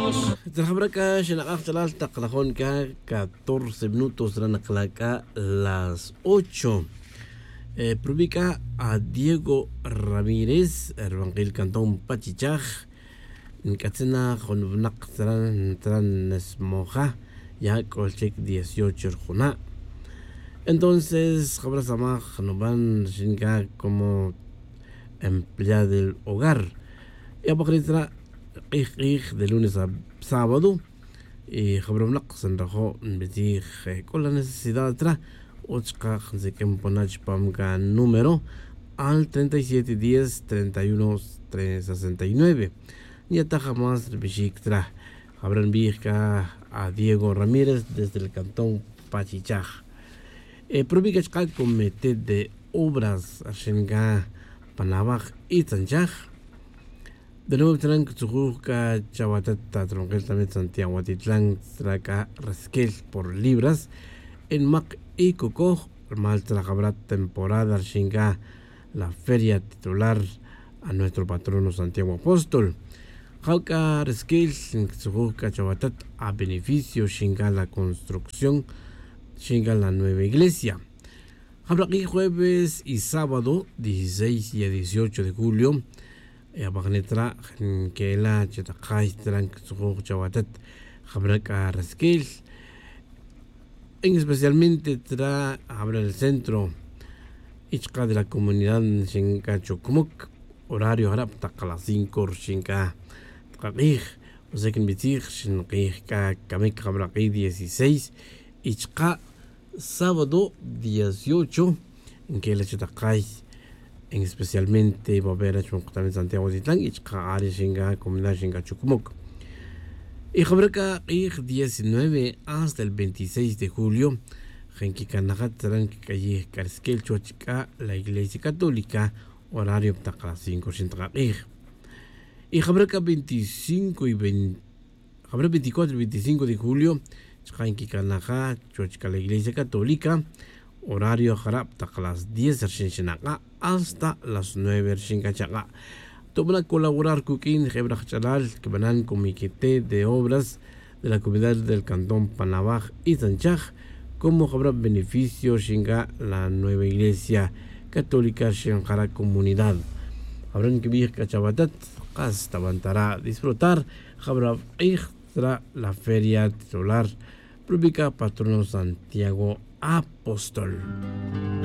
Trajabraca, Xenacaftalal, Taclajonca, 14 minutos, Ranaclaca, las 8. Publica a Diego Ramírez, Evangelio Cantón Pachichaj, Katsena, Jonubnak, Transmoja, ya Colchek 18 Juna. Entonces, Jabrazama, Janoban, Shinga como empleada del hogar. Y a de lunes a sábado y Jabramnak se enrajó con la necesidad de Ochka se Kemponach Pamga número al 3710 31 369 y ataja más Bishiktra Jabran Vija a Diego Ramírez desde el cantón Pachichaj. Provica comité de obras Ashenga Panabaj y Tanchaj. De nuevo tendrán que sujuka Chavatata Tronquel también Santiago Atitlán Traca Rasquel por libras en Mac y Coco mal habrá temporada Shinga la feria titular a nuestro patrono Santiago Apóstol. Jauka Rasquel sujuka Chavatat a beneficio Shinga la construcción Shinga la nueva iglesia. Habrá aquí jueves y sábado 16 y 18 de julio. Abagnetra que la Chetakay Trank Sujo Chawatat Jabraca Rasquel en especialmente habrá el centro Ichka de la comunidad Shinka Chokumuk horario harap takala 5 Shinka Takij o sea que en Bitir Shinka Kamek Jabraqui 16 Ichka sábado 18 en que la Chetakay en especialmente Bobera también Santiago Titlán y Chcaari Shinga comunidad Shinga Chucumuc. Y Jabraca 19 hasta el 26 de julio, Genki Kanagat serán que calle Carsquel Chuachica, la iglesia católica, horario Ptaca 5 y Jabraca 25 y 20, Jabraca 24 y 25 de julio, Genki Kanagat Chuachica, la iglesia católica, horario Jarap las 10 hasta las 9 Shinkachaga. Toman a colaborar con Hebra Chalal, que van a comité de obras de la comunidad del cantón Panabaj y Tanchaj, como habrá beneficio Shinga la nueva iglesia católica Shinjara comunidad. Habrán que vir Cachabatat, hasta avantará disfrutar, habrá extra la feria titular, pública patrono Santiago Apóstol.